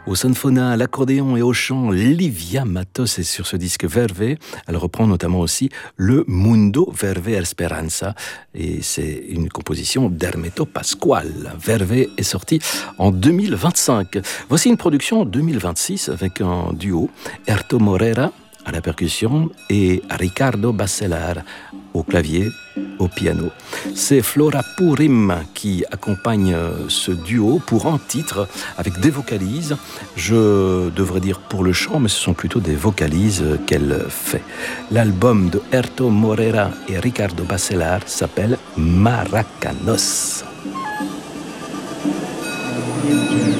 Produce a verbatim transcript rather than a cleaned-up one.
Au sanfona, à l'accordéon et au chant, Livia Matos est sur ce disque Verve. Elle reprend notamment aussi le Mundo Verve Esperanza et c'est une composition d'Hermeto Pascual. Verve est sorti en deux mille vingt-cinq. Voici une production en deux mille vingt-six avec un duo, Herto Morera à la percussion et Ricardo Basselar au clavier, au piano. C'est Flora Purim qui accompagne ce duo pour un titre avec des vocalises. Je devrais dire pour le chant, mais ce sont plutôt des vocalises qu'elle fait. L'album de Herto Morera et Ricardo Basselar s'appelle Maracanos.